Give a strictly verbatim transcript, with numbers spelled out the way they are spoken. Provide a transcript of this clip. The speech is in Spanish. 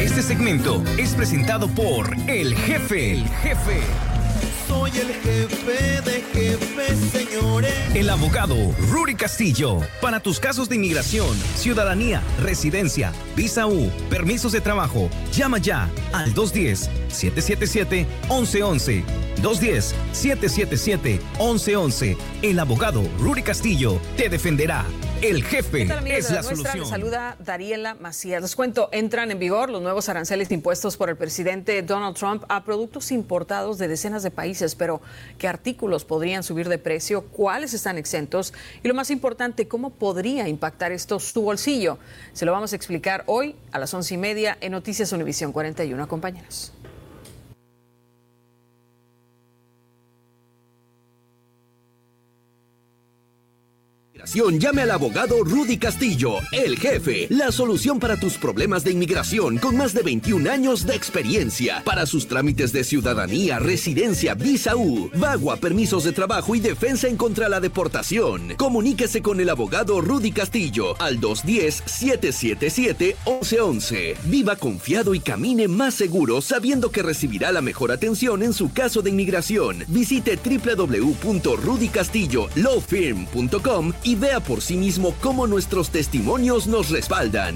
Este segmento es presentado por El Jefe. El Jefe. Soy el jefe de jefes, señores. El abogado Rudy Castillo. Para tus casos de inmigración, ciudadanía, residencia, visa U, permisos de trabajo, llama ya al dos uno cero, siete siete siete, once once. dos uno cero, siete siete siete, once once. El abogado Rudy Castillo te defenderá. El Jefe es la solución. Les saluda Dariela Macías. Les cuento, entran en vigor los nuevos aranceles impuestos por el presidente Donald Trump a productos importados de decenas de países. Pero, ¿qué artículos podrían subir de precio? ¿Cuáles están exentos? Y lo más importante, ¿cómo podría impactar esto su bolsillo? Se lo vamos a explicar hoy a las once y media en Noticias Univisión cuarenta y uno. Acompáñanos. Llame al abogado Rudy Castillo, El Jefe, la solución para tus problemas de inmigración con más de veintiún años de experiencia. Para sus trámites de ciudadanía, residencia, visa U, VAWA, permisos de trabajo y defensa en contra la deportación. Comuníquese con el abogado Rudy Castillo al dos uno cero, siete siete siete, once once. Viva confiado y camine más seguro sabiendo que recibirá la mejor atención en su caso de inmigración. Visite doble u doble u doble u punto rudy castillo law firm punto com y vea por sí mismo cómo nuestros testimonios nos respaldan.